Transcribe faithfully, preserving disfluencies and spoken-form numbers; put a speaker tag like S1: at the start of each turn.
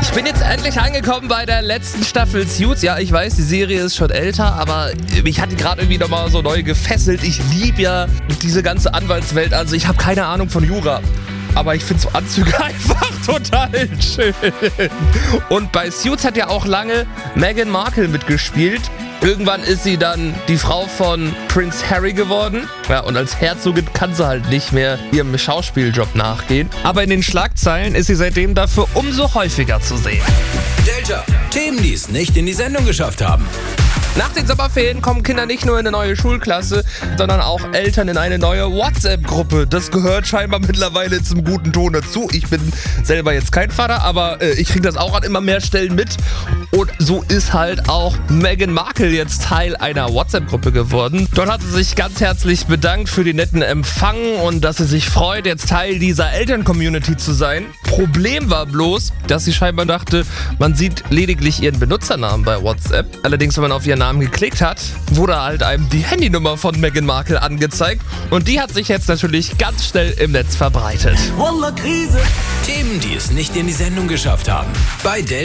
S1: Ich bin jetzt endlich angekommen bei der letzten Staffel Suits. Ja, ich weiß, die Serie ist schon älter, aber mich hat die gerade irgendwie nochmal so neu gefesselt. Ich liebe ja diese ganze Anwaltswelt. Also ich habe keine Ahnung von Jura. Aber ich finde so Anzüge einfach total schön. Und bei Suits hat ja auch lange Meghan Markle mitgespielt. Irgendwann ist sie dann die Frau von Prince Harry geworden. Ja, und als Herzogin kann sie halt nicht mehr ihrem Schauspieljob nachgehen. Aber in den Schlagzeilen ist sie seitdem dafür umso häufiger zu sehen.
S2: Delta, Themen, die es nicht in die Sendung geschafft haben.
S1: Nach den Sommerferien kommen Kinder nicht nur in eine neue Schulklasse, sondern auch Eltern in eine neue WhatsApp-Gruppe. Das gehört scheinbar mittlerweile zum guten Ton dazu. Ich bin selber jetzt kein Vater, aber äh, ich kriege das auch an immer mehr Stellen mit. Und so ist halt auch Meghan Markle jetzt Teil einer WhatsApp-Gruppe geworden. Dort hat sie sich ganz herzlich bedankt für den netten Empfang und dass sie sich freut, jetzt Teil dieser Eltern-Community zu sein. Problem war bloß, dass sie scheinbar dachte, man sieht lediglich ihren Benutzernamen bei WhatsApp. Allerdings, wenn man auf ihren Namen geklickt hat, wurde halt einem die Handynummer von Meghan Markle angezeigt. Und die hat sich jetzt natürlich ganz schnell im Netz verbreitet.
S2: Themen, die es nicht in die Sendung geschafft haben. Bei Delta.